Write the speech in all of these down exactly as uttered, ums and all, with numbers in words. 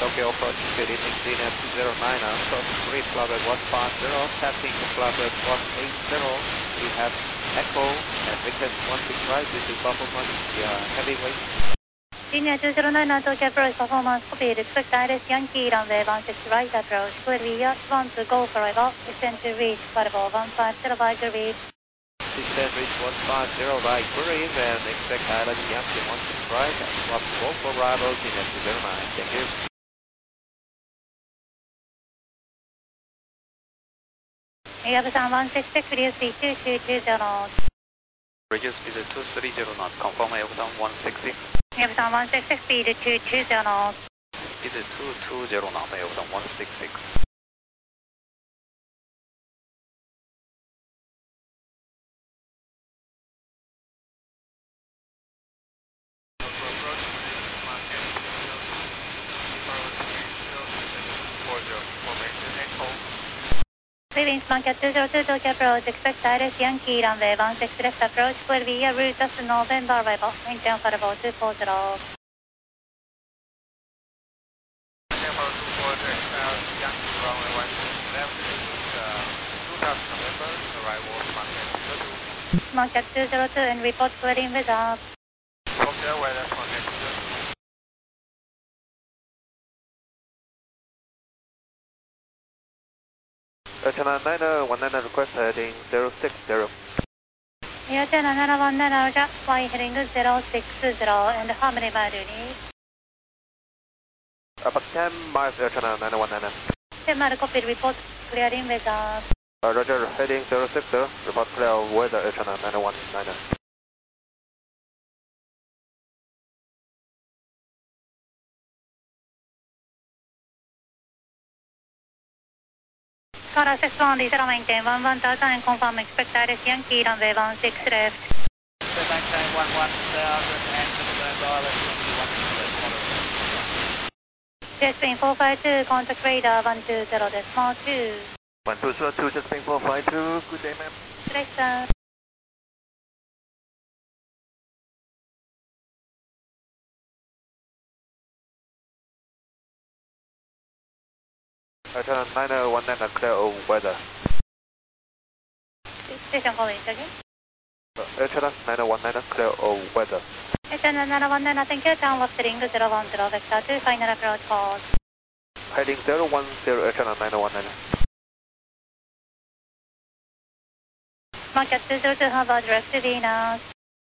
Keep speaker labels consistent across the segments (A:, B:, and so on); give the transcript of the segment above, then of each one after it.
A: Tokyo approach, good evening, C N A two zero nine, uh, short three, flight one five zero, passing flight one eight zero. We have Echo and Victor one six right, this is performance, uh, heavyweight.
B: C N A two zero nine, Tokyo approach, performance copied, expect direct Yankee, runway one six right approach, clear via one to go forever, extend to reach, Bravo one five zero by Groove.
A: Descend reach one five zero by Groove and expect direct Yankee one six right, swap go for Bravo, C N A two zero nine, thank you.
B: Yabusan one six six, reduce speed two two two zero knots.
A: Reduce speed two three zero knots, confirm Yabusan one six six.
B: Yabusan one six six, speed two two zero knots.
A: Speed two two zero knots, Yabusan one six six.
B: Leaving Market two zero two, Tokyo approach, expect direct Yankee, runway one six left approach, clear via route of November, arrival, maintain for about two four zero. Market two zero two and report clearing without.
A: Tokyo, where that's Market two zero two. China nine one nine request heading zero six zero.
B: Air China nine one nine, Jack fly heading zero six zero and how many miles do you need?
A: About ten miles, Air China nine one nine.
B: ten miles copied, report clearing without.
A: Uh, Roger, heading zero six zero, report clear weather Air China nine one nine.
B: Kara six one, Lisa maintain one one thousand and confirm expect direct Yankee, runway one six left.
A: Maintain one one thousand and
B: Jet Spring four five two, contact radar one two zero decimal two.
A: one two zero two, Jet Spring four five two, good day ma'am.
B: Correct, sir.
A: Air China nine one nine, clear of weather.
B: Station calling again.
A: Air China nine one nine, clear of weather.
B: Air China nine one nine, thank you, down left ring zero one zero, vector two, final approach pause.
A: Heading zero one zero, Air China nine one nine.
B: Market two zero two, hover direct to Venus.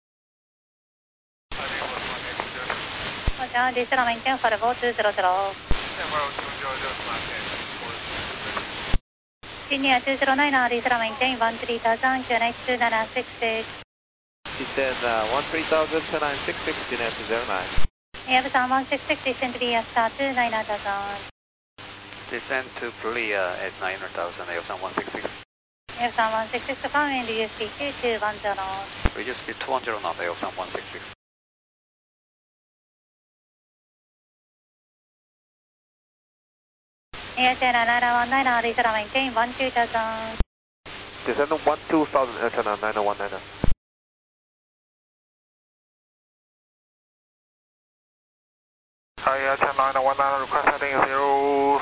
B: Roger, diesel maintain for about two zero zero. Senior two zero nine, diesel maintain one three thousand, Q N H two nine six six.
A: Descend uh, one three thousand, two nine six six, C N A two zero nine.
B: Yabusan one six six, descend via star two nine thousand.
A: Descend to Korea at nine hundred thousand, Yabusan one six six.
B: Yabusan one six six, confirm reduce speed two two one zero.
A: Reduce speed two one zero knots, Yabusan one six six.
B: Air China nine one nine, diesel maintain one two thousand.
A: Descend one two thousand, Air China nine one nine. Hi, Air China nine one nine, request heading zero